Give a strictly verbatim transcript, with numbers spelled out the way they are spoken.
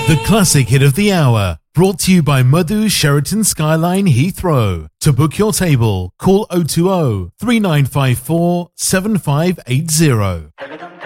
The classic hit of the hour, brought to you by Madhu Sheraton Skyline Heathrow. To book your table, call oh two oh, three nine five four, seven five eight zero.